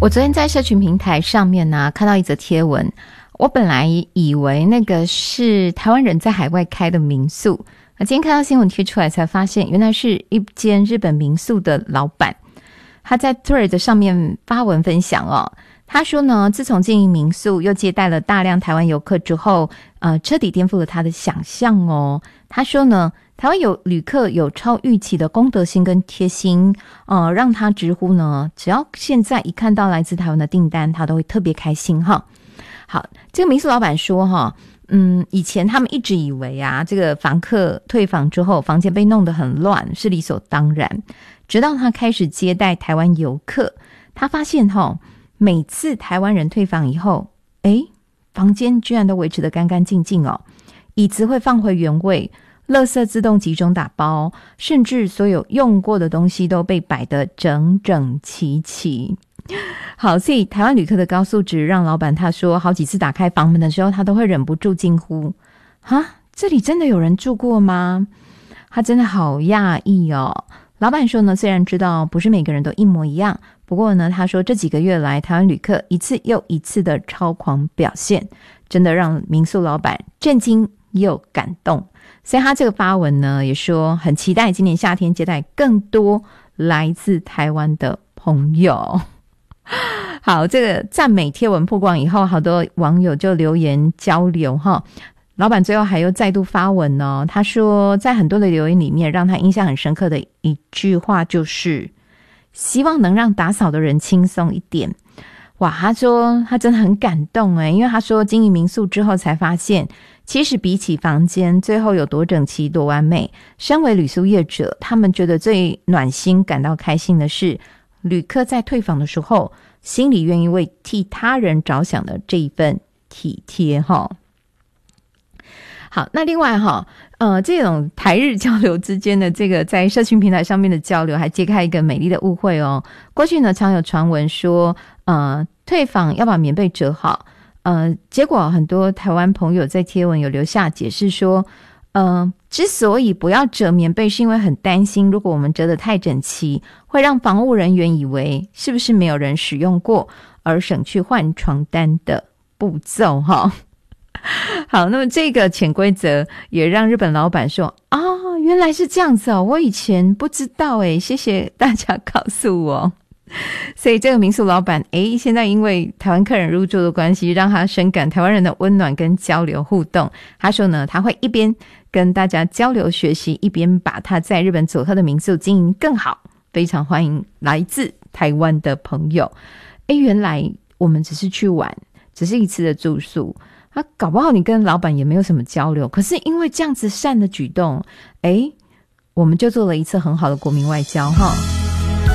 我昨天在社群平台上面呢，看到一则贴文，我本来以为那个是台湾人在海外开的民宿，今天看到新闻贴出来才发现，原来是一间日本民宿的老板，他在 Threads 上面发文分享哦。他说呢，自从经营民宿又接待了大量台湾游客之后，彻底颠覆了他的想象哦。他说呢，台湾有旅客有超预期的公德心跟贴心，让他直呼呢，只要现在一看到来自台湾的订单，他都会特别开心哈。好，这个民宿老板说哈，以前他们一直以为啊，这个房客退房之后，房间被弄得很乱是理所当然，直到他开始接待台湾游客，他发现哈，每次台湾人退房以后，房间居然都维持得干干净净哦，椅子会放回原位，垃圾自动集中打包，甚至所有用过的东西都被摆得整整齐齐。好，所以台湾旅客的高素质让老板他说好几次打开房门的时候，他都会忍不住惊呼，这里真的有人住过吗？他真的好讶异哦。老板说呢，虽然知道不是每个人都一模一样，不过呢，他说这几个月来台湾旅客一次又一次的超狂表现，真的让民宿老板震惊又感动。所以他这个发文呢，也说很期待今年夏天接待更多来自台湾的朋友。好，这个赞美贴文曝光以后，好多网友就留言交流哈。老板最后还又再度发文哦，他说在很多的留言里面，让他印象很深刻的一句话就是希望能让打扫的人轻松一点。哇，他说他真的很感动耶，因为他说经营民宿之后才发现，其实比起房间最后有多整齐多完美，身为旅宿业者，他们觉得最暖心感到开心的是旅客在退房的时候心里愿意为替他人着想的这一份体贴齁。好，那另外这种台日交流之间的这个在社群平台上面的交流，还揭开一个美丽的误会哦。过去呢，常有传闻说，退房要把棉被折好，结果很多台湾朋友在贴文有留下解释说，之所以不要折棉被，是因为很担心，如果我们折得太整齐，会让防务人员以为是不是没有人使用过，而省去换床单的步骤哈。好，那么这个潜规则也让日本老板说原来是这样子哦，我以前不知道耶，谢谢大家告诉我。所以这个民宿老板现在因为台湾客人入住的关系，让他深感台湾人的温暖跟交流互动。他说呢，他会一边跟大家交流学习，一边把他在日本佐贺的民宿经营更好，非常欢迎来自台湾的朋友。原来我们只是去玩，只是一次的住宿，搞不好你跟老板也没有什么交流，可是因为这样子善的举动，我们就做了一次很好的国民外交哈。